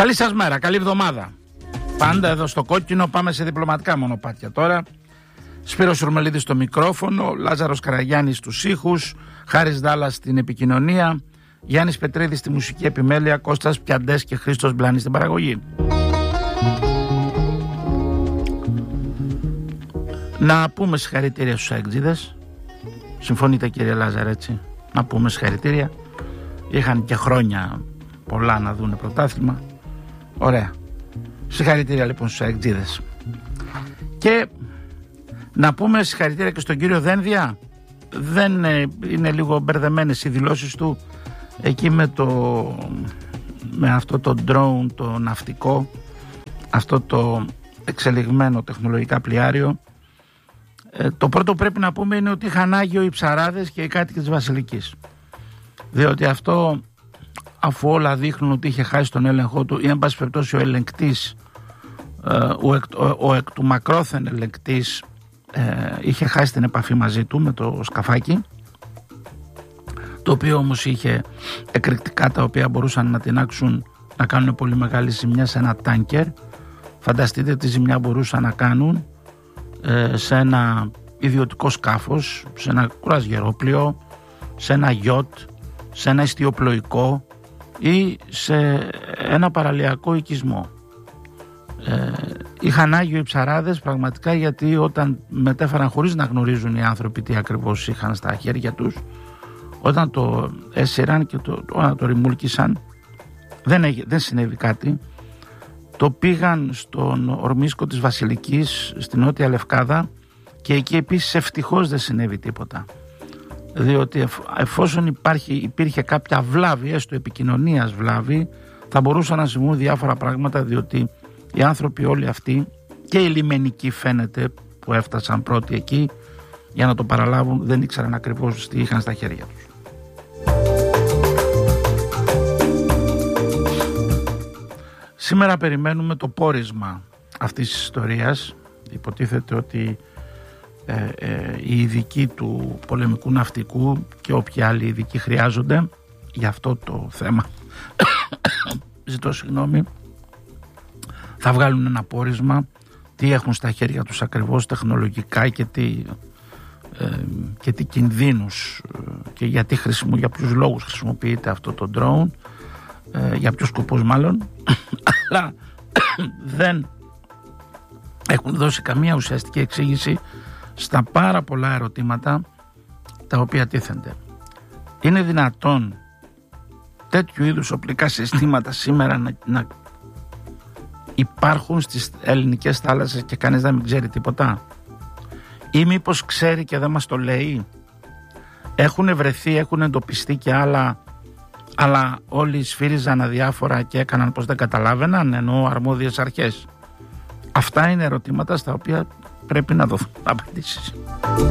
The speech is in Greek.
Καλή σας μέρα, καλή εβδομάδα. Πάντα εδώ στο κόκκινο, πάμε σε διπλωματικά μονοπάτια τώρα. Σπύρος Σουρμελίδης στο μικρόφωνο, Λάζαρος Καραγιάννης στους ήχους, Χάρης Δάλλας στην επικοινωνία, Γιάννης Πετρίδης στη μουσική επιμέλεια, Κώστας Πιαντές και Χρήστος Μπλάνης στην παραγωγή. Να πούμε συγχαρητήρια στους αεκτζίδες. Συμφωνείτε κύριε Λάζαρ, έτσι? Να πούμε συγχαρητήρια. Είχαν και χρόνια πολλά να δούνε πρωτάθλημα. Ωραία. Συγχαρητήρια λοιπόν στους αεκτζίδες. Και να πούμε συγχαρητήρια και στον κύριο Δένδια. Δεν είναι λίγο μπερδεμένες οι δηλώσεις του εκεί με αυτό το drone, το ναυτικό, αυτό το εξελιγμένο τεχνολογικά πλοιάριο. Το πρώτο που πρέπει να πούμε είναι ότι είχαν άγιο οι ψαράδες και οι κάτοικοι της Βασιλικής. Διότι αυτό, αφού όλα δείχνουν ότι είχε χάσει τον έλεγχό του, ή εν πάση περιπτώσει ο ελεγκτής, ο εκ του μακρόθεν ελεγκτής, είχε χάσει την επαφή μαζί του με το σκαφάκι, το οποίο όμως είχε εκρηκτικά τα οποία μπορούσαν να τινάξουν, να κάνουν πολύ μεγάλη ζημιά σε ένα τάνκερ. Φανταστείτε τι ζημιά μπορούσαν να κάνουν σε ένα ιδιωτικό σκάφος, σε ένα κουραζιερόπλοιο, σε ένα γιότ, σε ένα ιστιοπλοϊκό ή σε ένα παραλιακό οικισμό. Είχαν άγιο οι ψαράδες πραγματικά, γιατί όταν μετέφεραν χωρίς να γνωρίζουν οι άνθρωποι τι ακριβώς είχαν στα χέρια τους, όταν το έσυραν και όταν το ρημούλκησαν, δεν συνέβη κάτι. Το πήγαν στον Ορμίσκο της Βασιλικής, στην Νότια Λευκάδα, και εκεί επίσης ευτυχώς δεν συνέβη τίποτα. Διότι εφόσον υπήρχε κάποια βλάβη, έστω επικοινωνίας βλάβη, θα μπορούσαν να συμβούν διάφορα πράγματα, διότι οι άνθρωποι όλοι αυτοί και οι λιμενικοί φαίνεται που έφτασαν πρώτοι εκεί για να το παραλάβουν, δεν ήξεραν ακριβώς τι είχαν στα χέρια τους. Σήμερα περιμένουμε το πόρισμα αυτής της ιστορίας. Υποτίθεται ότι οι ειδικοί του πολεμικού ναυτικού και όποιοι άλλοι ειδικοί χρειάζονται για αυτό το θέμα ζητώ συγγνώμη, θα βγάλουν ένα πόρισμα τι έχουν στα χέρια τους ακριβώς τεχνολογικά και τι κινδύνους και για ποιους λόγους χρησιμοποιείται αυτό το drone, για ποιους σκοπούς μάλλον, αλλά δεν έχουν δώσει καμία ουσιαστική εξήγηση στα πάρα πολλά ερωτήματα τα οποία τίθενται. Είναι δυνατόν τέτοιου είδους οπλικά συστήματα σήμερα να υπάρχουν στις ελληνικές θάλασσες και κανείς να μην ξέρει τίποτα? Ή μήπως ξέρει και δεν μας το λέει? Έχουν βρεθεί, έχουν εντοπιστεί και άλλα, αλλά όλοι σφύριζαν αδιάφορα και έκαναν πως δεν καταλάβαιναν, ενώ αρμόδιες αρχές? Αυτά είναι ερωτήματα στα οποία πρέπει να δοθούν απαντήσεις.